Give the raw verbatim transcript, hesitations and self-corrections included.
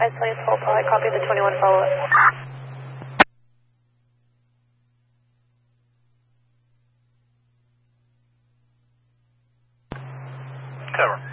Isolate full poly, copy the twenty-one follow-up. Cover.